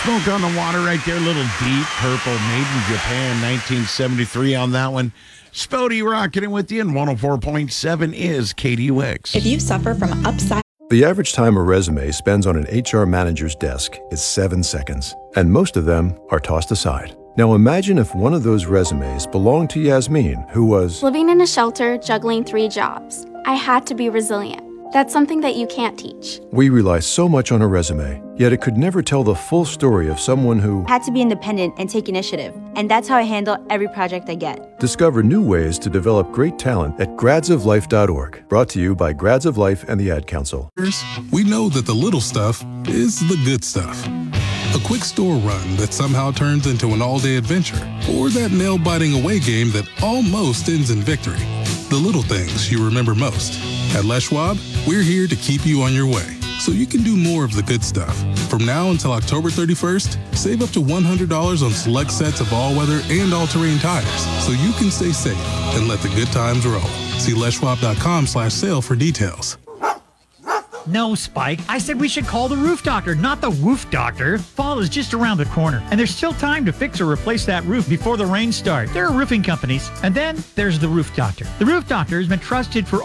Smoke on the Water right there, little Deep Purple, made in Japan, 1973 on that one. Spody rocking it with you, and 104.7 is KDUX. If you suffer from upside... The average time a resume spends on an HR manager's desk is 7 seconds, and most of them are tossed aside. Now imagine if one of those resumes belonged to Yasmin, who was living in a shelter, juggling 3 jobs. I had to be resilient. That's something that you can't teach. We rely so much on a resume, yet it could never tell the full story of someone who had to be independent and take initiative. And that's how I handle every project I get. Discover new ways to develop great talent at gradsoflife.org. Brought to you by Grads of Life and the Ad Council. We know that the little stuff is the good stuff. A quick store run that somehow turns into an all-day adventure. Or that nail-biting away game that almost ends in victory. The little things you remember most. At Les Schwab, we're here to keep you on your way, so you can do more of the good stuff. From now until October 31st, save up to $100 on select sets of all-weather and all-terrain tires, so you can stay safe and let the good times roll. See leschwab.com/sale for details. No, Spike. I said we should call the roof doctor, not the woof doctor. Fall is just around the corner, and there's still time to fix or replace that roof before the rain starts. There are roofing companies, and then there's the roof doctor. The roof doctor has been trusted for